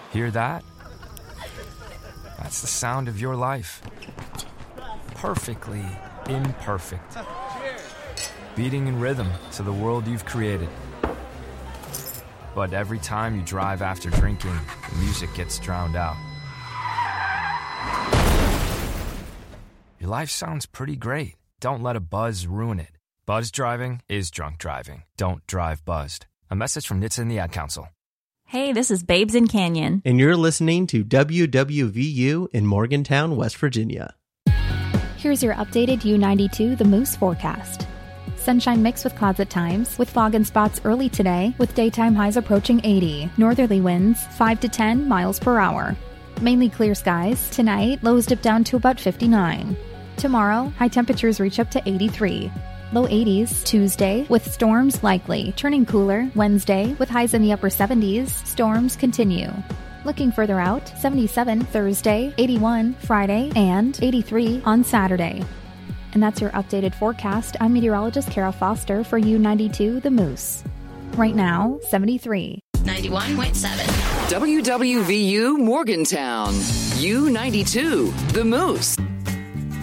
Hear that? That's the sound of your life. Perfectly imperfect. Beating in rhythm to the world you've created. But every time you drive after drinking, the music gets drowned out. Your life sounds pretty great. Don't let a buzz ruin it. Buzz driving is drunk driving. Don't drive buzzed. A message from NHTSA and the Ad Council. Hey, this is Babes in Canyon. And you're listening to WWVU in Morgantown, West Virginia. Here's your updated U92 The Moose forecast. Sunshine mixed with clouds at times, with fog in spots early today, with daytime highs approaching 80. Northerly winds 5 to 10 miles per hour. Mainly clear skies. Tonight, lows dip down to about 59. Tomorrow, high temperatures reach up to 83. Low 80s Tuesday, with storms likely. Turning cooler Wednesday, with highs in the upper 70s. Storms continue. Looking further out, 77 Thursday, 81 Friday, and 83 on Saturday. And that's your updated forecast. I'm meteorologist Kara Foster for U92 The Moose. Right now, 73. 91.7. WWVU Morgantown. U92 The Moose.